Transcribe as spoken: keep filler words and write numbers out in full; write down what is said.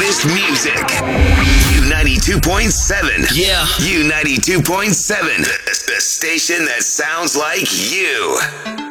hottest music. U ninety-two point seven. Yeah. U ninety-two point seven. The, the station that sounds like you.